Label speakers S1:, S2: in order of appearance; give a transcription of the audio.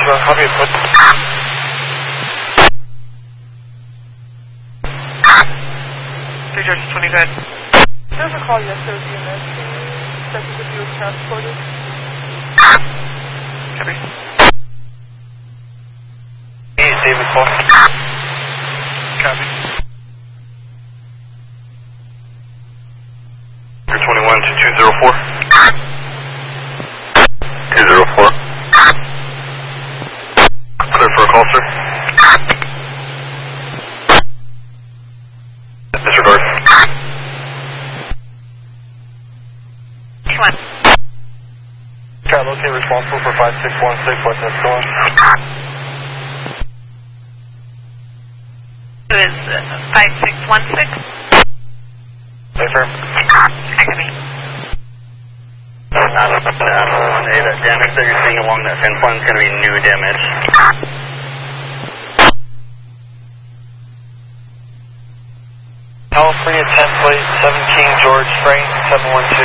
S1: copy it, put. George 20, go ahead.
S2: There was a call yesterday with EMS. Said that you were transported.
S1: Copy. Hey, David Paul. Copy. 21 to 204. 204. Clear for a call, sir. Disregard.
S2: Come on.
S1: Got locate responsible for 5616. What's that going?
S2: Who is 5616?
S1: Affirm.
S2: Agony.
S3: Hey, that damage that you're seeing along that fence line is going to be new damage.
S1: California 10 plate 17 George Frank 712.